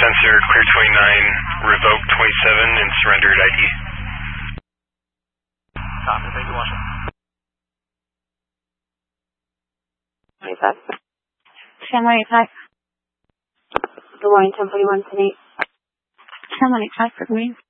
sensor, clear 29, revoke 27, and surrendered ID. Copy, thank you, Washington. 25. Channel 85. Good morning, 1041 today. Channel 85 for green.